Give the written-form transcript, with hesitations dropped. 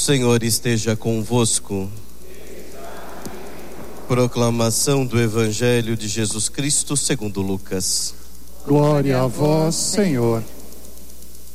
Senhor esteja convosco. Proclamação do Evangelho de Jesus Cristo segundo Lucas. Glória a vós, Senhor.